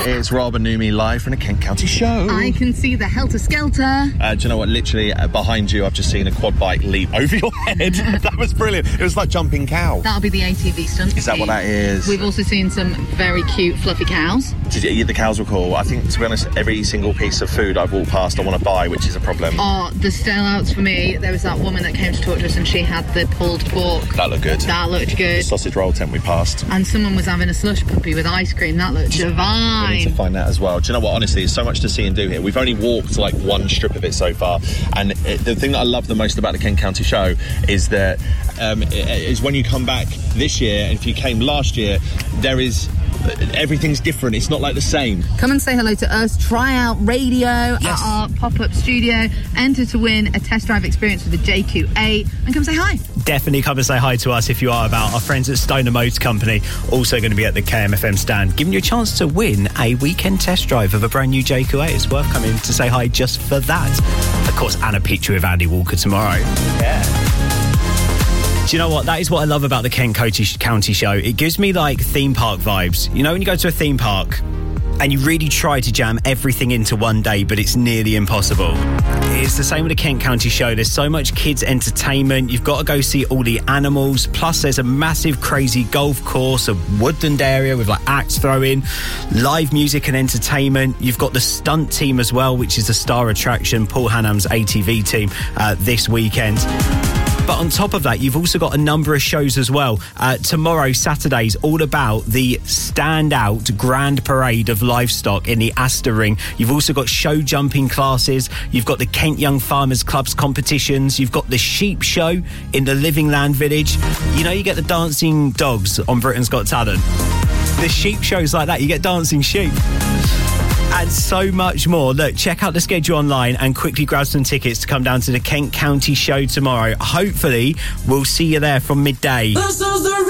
It's Rob and Numi live from the Kent County Show. I can see the helter skelter. Do you know what? Literally behind you, I've just seen a quad bike leap over your head. That was brilliant. It was like jumping cow. That'll be the ATV stunt. Is that what that is? We've also seen some very cute, fluffy cows. The cows were cool. I think, to be honest, every single piece of food I've walked past, I want to buy, which is a problem. Oh, the sellouts for me. There was that woman that came to talk to us, and she had the pulled pork. That looked good. That looked good. The sausage roll tent we passed. And someone was having a slush puppy with ice cream. That looked divine. We need to find that as well. Do you know what? Honestly, there's so much to see and do here. We've only walked like one strip of it so far, and the thing that I love the most about the Kent County Show is that is when you come back this year, and if you came last year, everything's different. It's not like the same. Come and say hello to us. Try out radio at our pop-up studio. Enter to win a test drive experience with the JQ8, and come say hi. Definitely come and say hi to us if you are about. Our friends at Stoner Motor Company also going to be at the KMFM stand, giving you a chance to win a weekend test drive of a brand new JQ8. It's worth coming to say hi just for that. Of course, and a picture with Andy Walker tomorrow. Yeah. Do you know what? That is what I love about the Kent County Show. It gives me like theme park vibes. You know when you go to a theme park and you really try to jam everything into one day, but it's nearly impossible. It's the same with the Kent County Show. There's so much kids' entertainment. You've got to go see all the animals. Plus, there's a massive, crazy golf course, a woodland area with like axe throwing, live music and entertainment. You've got the stunt team as well, which is the star attraction, Paul Hannam's ATV team this weekend. But on top of that, you've also got a number of shows as well. Tomorrow, Saturday's all about the standout Grand Parade of Livestock in the Astor Ring. You've also got show jumping classes. You've got the Kent Young Farmers Club's competitions. You've got the sheep show in the Living Land Village. You know, you get the dancing dogs on Britain's Got Talent. The sheep shows like that, you get dancing sheep. And so much more. Look, check out the schedule online and quickly grab some tickets to come down to the Kent County Show tomorrow. Hopefully, we'll see you there from midday.